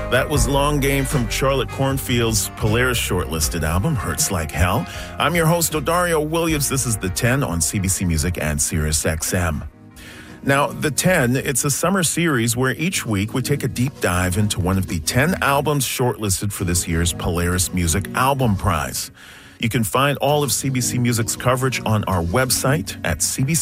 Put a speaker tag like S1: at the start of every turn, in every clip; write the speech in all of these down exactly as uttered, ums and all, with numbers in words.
S1: That was Long Game from Charlotte Cornfield's Polaris shortlisted album, Hurts Like Hell. I'm your host, Odario Williams. This is The ten on C B C Music and Sirius X M. Now, The ten, it's a summer series where each week we take a deep dive into one of the ten albums shortlisted for this year's Polaris Music Album Prize. You can find all of C B C Music's coverage on our website at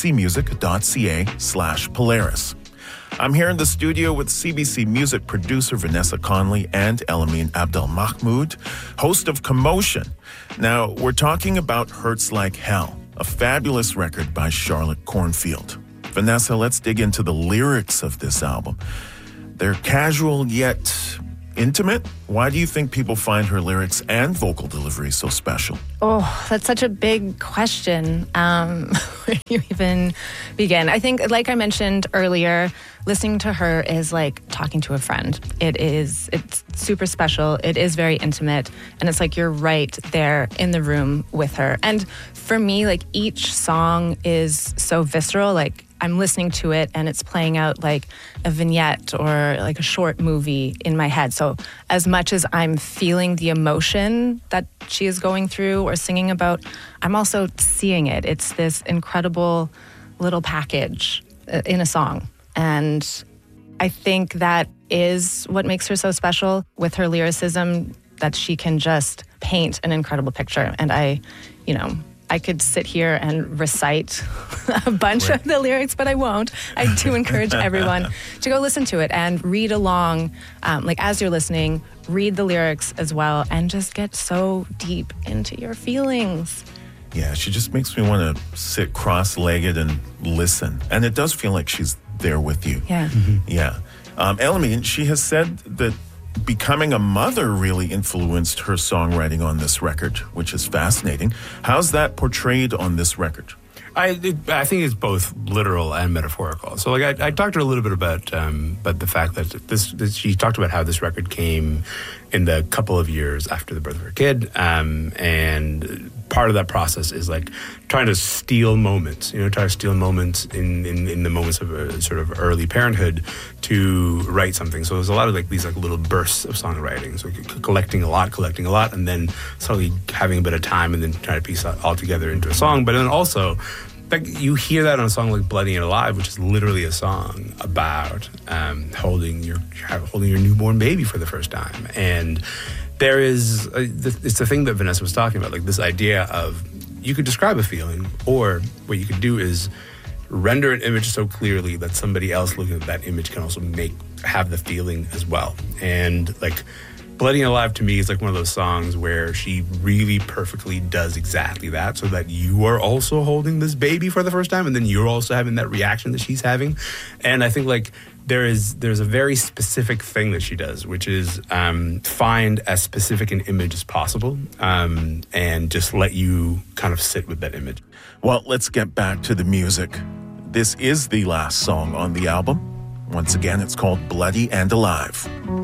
S1: cbcmusic.ca slash Polaris. I'm here in the studio with C B C Music producer Vanessa Conley and Elamin Abdelmahmoud, host of Commotion. Now, we're talking about Hurts Like Hell, a fabulous record by Charlotte Cornfield. Vanessa, let's dig into the lyrics of this album. They're casual yet intimate. Why do you think people find her lyrics and vocal delivery so special?
S2: Oh, that's such a big question. Um, where do you even begin? I think, like I mentioned earlier, listening to her is like talking to a friend. It is, it's super special. It is very intimate. And it's like you're right there in the room with her. And for me, like each song is so visceral. Like I'm listening to it and it's playing out like a vignette or like a short movie in my head. So as much as I'm feeling the emotion that she is going through or singing about, I'm also seeing it. It's this incredible little package in a song. And I think that is what makes her so special with her lyricism, that she can just paint an incredible picture. And I, you know, I could sit here and recite a bunch right. of the lyrics, but I won't. I do encourage everyone to go listen to it and read along. Um, like as you're listening, read the lyrics as well and just get so deep into your feelings.
S1: Yeah, she just makes me want to sit cross-legged and listen. And it does feel like she's there with you.
S2: Yeah.
S1: Mm-hmm. Yeah. Um, Elamin, she has said that becoming a mother really influenced her songwriting on this record, which is fascinating. How's that portrayed on this record?
S3: I it, I think it's both literal and metaphorical. So, like, I, I talked to her a little bit about, um, about the fact that this, this. She talked about how this record came in the couple of years after the birth of her kid, um, and part of that process is like trying to steal moments. You know, try to steal moments in, in, in the moments of uh, sort of early parenthood to write something. So there's a lot of like these like little bursts of songwriting. So c- collecting a lot, collecting a lot, and then suddenly having a bit of time, and then trying to piece it all together into a song. But then also, like you hear that on a song like "Bloody and Alive," which is literally a song about um, holding your holding your newborn baby for the first time. And there is a, it's the thing that Vanessa was talking about, like this idea of you could describe a feeling, or what you could do is render an image so clearly that somebody else looking at that image can also make have the feeling as well. And like Bloody and Alive to me is like one of those songs where she really perfectly does exactly that, so that you are also holding this baby for the first time, and then you're also having that reaction that she's having. And I think like there is there's a very specific thing that she does, which is um, find as specific an image as possible, um, and just let you kind of sit with that image.
S1: Well, let's get back to the music. This is the last song on the album. Once again, it's called Bloody and Alive.